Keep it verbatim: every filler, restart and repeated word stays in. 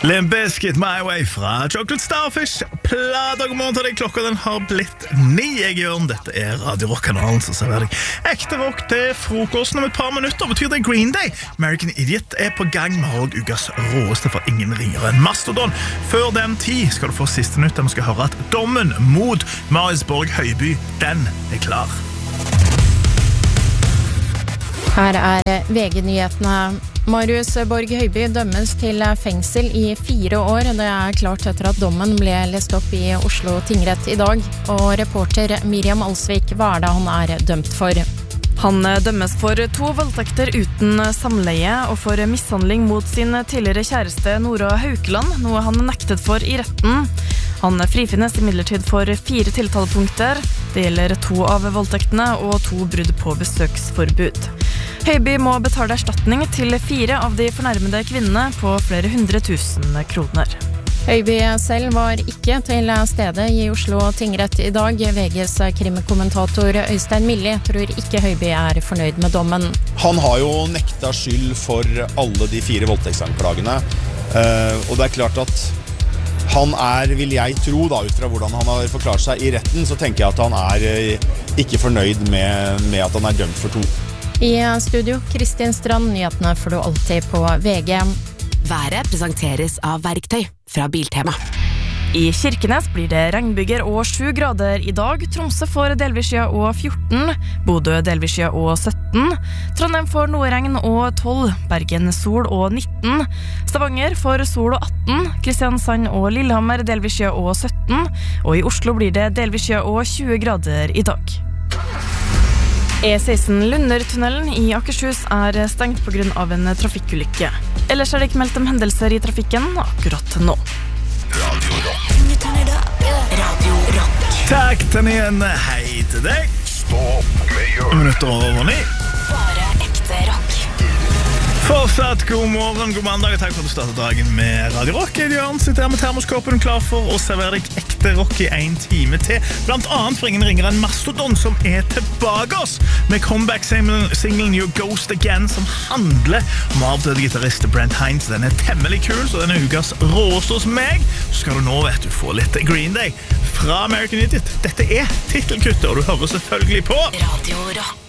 Limp Bizkit, My Way fra Chocolate Starfish. Plata, god morgen til deg. Klokka den har blitt ni. Jeg gjør dette er Radio Rock-kanalen som serverer deg ekte rock til frokosten om et par minutter. Betyr det Green Day. American Idiot er på gang med har også ukas råeste for ingen ringer enn Mastodon. Før den tid skal du få siste nytt der vi skal høre at dommen mot Marius Borg Høiby, den er klar. Her er V G-nyhetene. Marius Borg Høiby dømmes til fengsel i fire år. Det er klart etter at dommen ble lest opp i Oslo tingrett i dag. Og reporter Miriam Alsvik, hva er det han er dømt for? Han dømmes for to voldtekter uten samleie og for mishandling mot sin tidligere kjæreste Nora Haukeland, noe han nektet for i retten. Han frifinnes imidlertid for fire tiltalepunkter. Det gjelder to av voldtektene og to brudd på besøksforbud. Høiby må betale erstatning til fire av de fornærmede kvinnene på flere hundre tusen kroner. Høiby selv var ikke til stede i Oslo tingrett i dag. V G's krimkommentator Øystein Milli tror ikke Høiby er fornøyd med dommen. Han har jo nekta skyld for alle de fire voldtektsanklagene, og det er klart at han er, vil jeg tro da, ut fra hvordan han har forklart seg i retten, så tenker jeg at han er ikke fornøyd med, med at han er dømt for to. I studio, Kristin Strand, nyhetene får du alltid på V G. Været presenteres av Verktøy fra Biltema. I Kirkenes blir det regnbyger og sju grader i dag. Tromsø får delvis skya og fjorten, Bodø delvis skya og sytten, Trondheim får noe regn og tolv, Bergen sol og nitten, Stavanger får sol og atten, Kristiansand og Lillehammer delvis skya og sytten, og i Oslo blir det delvis skya og tjue grader i dag. E seksten Lundertunnelen i Akershus er stengt på grunn av en trafikkulykke. Ellers er det ikke meldt om hendelser i trafikken akkurat nå. Radio Rock. Radio Rock. Takk til igjen, hei til deg. Stopp med gjør. Minutter over ni. Bare ekte rock. Fortsatt god morgen, god mandag, og takk for at du startet dagen med Radio Rock. Jørn sitter her med termoskopen klar for å servere deg ekte rock i en time til. Blant annet for ingen ringer enn Mastodon, som er tilbake oss med comeback-singlen Your Ghost Again, som handler om avdøde gitarist Brent Hines. Den er temmelig kul, så denne ukas råeste hos meg. Så skal du nå, vet du, få litt Green Day fra American Idiot. Dette er titelkuttet, og du hører selvfølgelig på Radio Rock.